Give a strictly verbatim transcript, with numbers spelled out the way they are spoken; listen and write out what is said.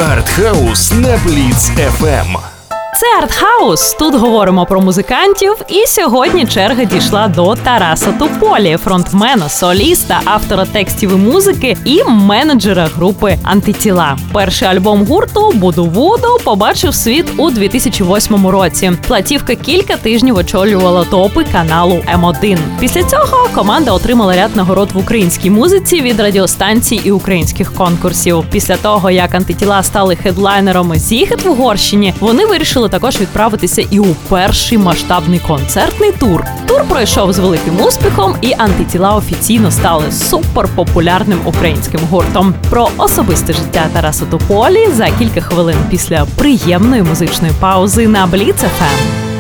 Артхаус на Бліц еф ем. Це Артхаус. Тут говоримо про музикантів. І сьогодні черга дійшла до Тараса Тополі, фронтмена, соліста, автора текстів і музики і менеджера групи «Антитіла». Перший альбом гурту «Буду-Вуду» побачив світ у дві тисячі восьмому році. Платівка кілька тижнів очолювала топи каналу ем один. Після цього команда отримала ряд нагород в українській музиці від радіостанцій і українських конкурсів. Після того, як «Антитіла» стали хедлайнерами «Зігет» в Угорщині, вони вирішили також відправитися і у перший масштабний концертний тур. Тур пройшов з великим успіхом, і «Антитіла» офіційно стали суперпопулярним українським гуртом. Про особисте життя Тараса Тополі за кілька хвилин після приємної музичної паузи на Бліц еф ем.